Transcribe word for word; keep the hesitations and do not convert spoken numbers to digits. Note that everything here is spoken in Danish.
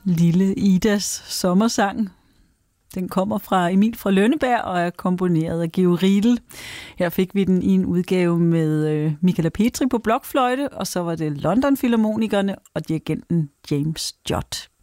Lille Idas sommersang. Den kommer fra Emil fra Lønneberg og er komponeret af Georg Riedel. Her fik vi den i en udgave med øh, Michaela Petri på blokfløjte, og så var det London Filharmonikerne og dirigenten James Judd.